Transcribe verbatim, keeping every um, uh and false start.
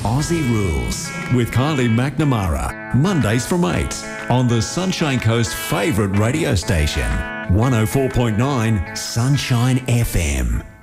Aussie Rules with Kylie McNamara. Mondays from eight on the Sunshine Coast's favourite radio station, one oh four point nine Sunshine F M.